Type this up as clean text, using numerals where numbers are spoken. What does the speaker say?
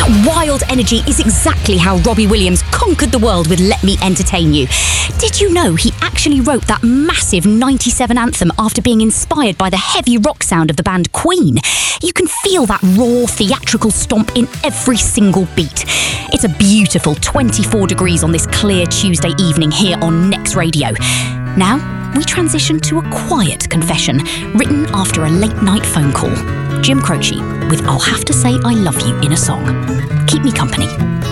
That wild energy is exactly how Robbie Williams conquered the world with Let Me Entertain You. Did you know he actually wrote that massive 97 anthem after being inspired by the heavy rock sound of the band Queen? You can feel that raw, theatrical stomp in every single beat. It's a beautiful 24 degrees on this clear Tuesday evening here on Next Radio. Now, we transition to a quiet confession written after a late-night phone call. Jim Croce with I'll Have to Say I Love You in a Song. Keep me company.